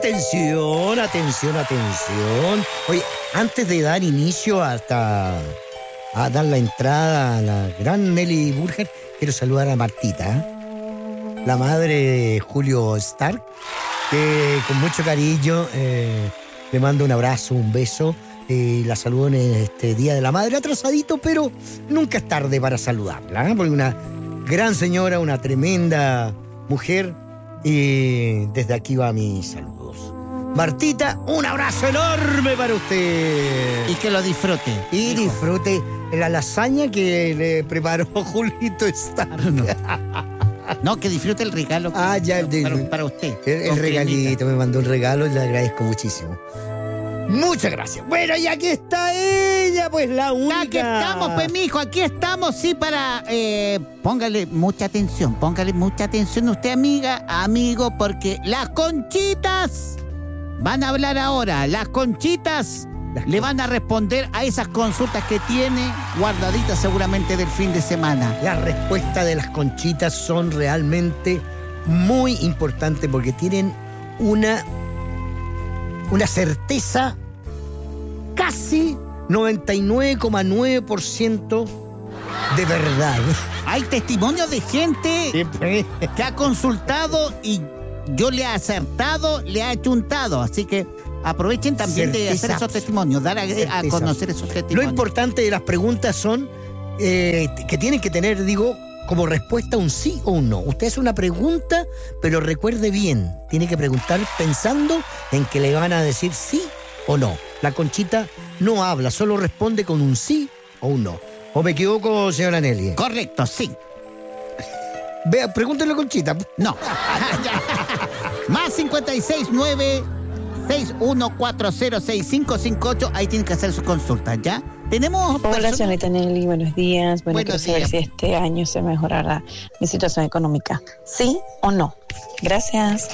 Atención. Oye, antes de dar inicio a dar la entrada a la gran Nelly Burger, quiero saludar a Martita, la madre de Julio Stark, que con mucho cariño le mando un abrazo, un beso. La saludo en este Día de la Madre, atrasadito, pero nunca es tarde para saludarla, ¿eh? Porque una gran señora, una tremenda mujer, y desde aquí va mis saludos. Martita, un abrazo enorme para usted. Y que lo disfrute. Y disfrute la lasaña que le preparó Julito Stark. No, que disfrute el regalo. Ya, para usted. El regalito, me mandó un regalo y le agradezco muchísimo. Muchas gracias. Bueno, y aquí está ella, pues la única. Aquí estamos, pues, mijo, aquí estamos, sí, para... póngale mucha atención usted, amiga, amigo, porque las conchitas van a hablar ahora. Las conchitas le van a responder a esas consultas que tiene guardaditas seguramente del fin de semana. Las respuestas de las conchitas son realmente muy importantes porque tienen una certeza casi 99,9% de verdad. Hay testimonios de gente que ha consultado y yo le he acertado, le he achuntado. Así que aprovechen también certeza, de hacer esos testimonios, dar a conocer esos testimonios. Lo importante de las preguntas son que tienen que tener, como respuesta un sí o un no. Usted hace una pregunta, pero recuerde bien, tiene que preguntar pensando en que le van a decir sí o no. La Conchita no habla, solo responde con un sí o un no. ¿O me equivoco, señora Nelly? Correcto, sí. Vea, pregúntele a Conchita. No. Más 569-6140-6558. Ahí tienen que hacer sus consultas, ¿ya? Tenemos... Hola, señorita Nelly, buenos días. Quiero saber si este año se mejorará mi situación económica. ¿Sí o no? Gracias.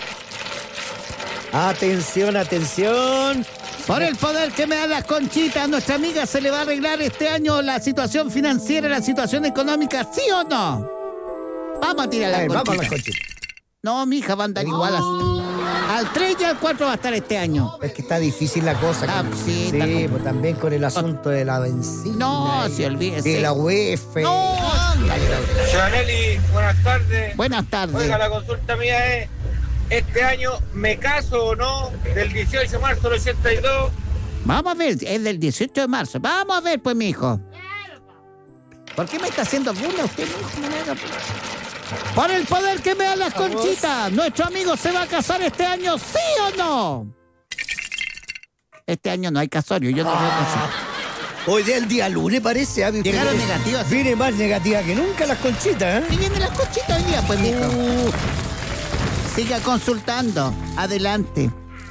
Atención. Por el poder que me da las conchitas, a nuestra amiga se le va a arreglar este año la situación financiera, la situación económica, ¿sí o no? Vamos a tirar la conchita. Vamos a la conchita. No, mija, van a andar igual al 3 y al 4 va a estar este año. Es que está difícil la cosa. Sí, pues también con el asunto de la benzina. No, se olvídese. De la UEF. No. Señora Nelly, buenas tardes. Buenas tardes. Oiga, la consulta mía es, ¿este año me caso o no? Del 18 de marzo del 82. Vamos a ver, es del 18 de marzo. Vamos a ver, pues, mijo. ¿Por qué me está haciendo burla usted, mijo? Por el poder que me dan las conchitas, ¿nuestro amigo se va a casar este año, sí o no? Este año no hay casorio, yo no voy a casar. Hoy día el día lunes parece. Llegaron negativas. Viene más negativa que nunca las conchitas, Y vienen las conchitas hoy día, pues, mijo. Siga consultando. Adelante.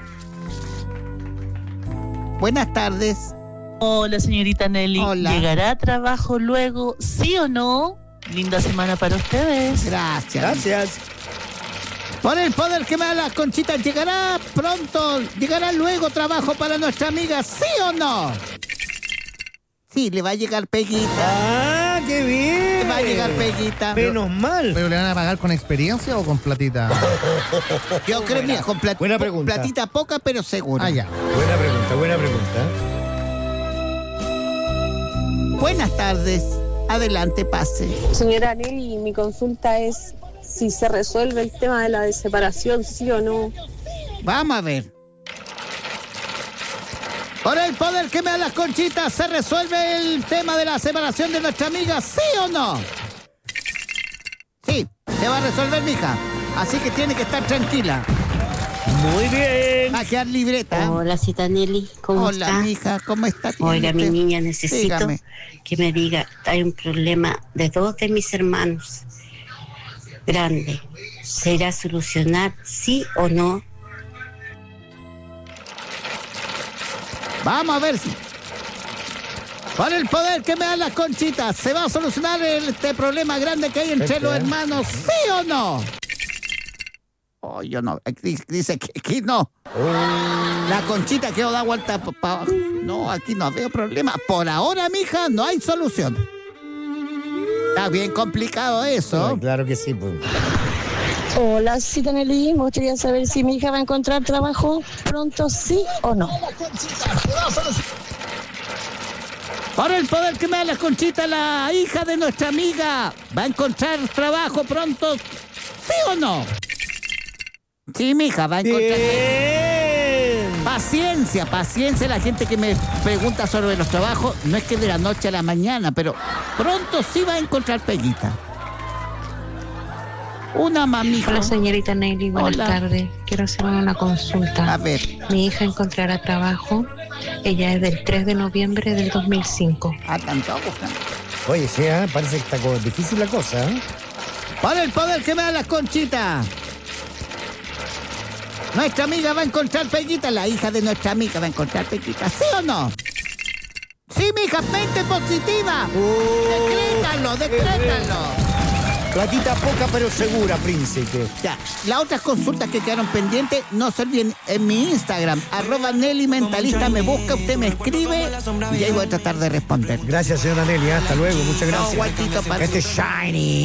Buenas tardes. Hola, señorita Nelly. Hola. ¿Llegará a trabajo luego, sí o no? Linda semana para ustedes. Gracias. Por el poder que me da las conchitas, ¿llegará pronto? ¿Llegará luego trabajo para nuestra amiga, sí o no? Sí, le va a llegar peguita. ¡Qué bien! Le va a llegar peguita. Menos mal. ¿Pero le van a pagar con experiencia o con platita? Yo creo, mira, con buena pregunta. Platita poca, pero segura. Ya. Buena pregunta. Buenas tardes. Adelante, pase. Señora Nelly, mi consulta es si se resuelve el tema de la separación, sí o no. Vamos a ver. Por el poder que me da las conchitas, ¿se resuelve el tema de la separación de nuestra amiga, sí o no? Sí, se va a resolver, mija. Así que tiene que estar tranquila. Muy bien. Va a quedar libreta. Hola, cita Nelly, ¿cómo está? Hola, mija, ¿cómo está? Oiga, mi niña, necesito Dígame. que me diga, hay un problema de 2 de mis hermanos, grande. ¿Se irá a solucionar, sí o no? Vamos a ver si... Por el poder que me dan las conchitas, ¿se va a solucionar este problema grande que hay entre los hermanos, sí o no? Oh, yo no. Dice que aquí no. La conchita quedó da vuelta para abajo. No, aquí no veo problema. Por ahora, mija, no hay solución. Está bien complicado eso. Claro que sí, pues. Hola, cita Nelly. Me gustaría saber si mi hija va a encontrar trabajo pronto, sí o no. Por el poder que me da las Conchitas, la hija de nuestra amiga va a encontrar trabajo pronto, ¿sí o no? Sí, mi hija va a encontrar. Paciencia, la gente que me pregunta sobre los trabajos, no es que de la noche a la mañana, pero pronto sí va a encontrar peguita. Una mamita. Hola, señorita Nelly, buenas tardes. Quiero hacer una consulta. A ver. Mi hija encontrará trabajo. Ella es del 3 de noviembre del 2005. Tampoco. Oye, sí, parece que está difícil la cosa, ¿eh? Por el poder que me da las Conchitas. Nuestra amiga va a encontrar peguita, la hija de nuestra amiga va a encontrar peguita, ¿sí o no? Sí, mija, mente positiva. Decrétalo. Platita poca pero segura, príncipe. Ya, las otras consultas que quedaron pendientes no se olviden en mi Instagram, @NellyMentalista, me busca, usted me escribe y ahí voy a tratar de responder. Gracias, señora Nelly, hasta luego, muchas gracias. No, guaitito, Este es Shiny.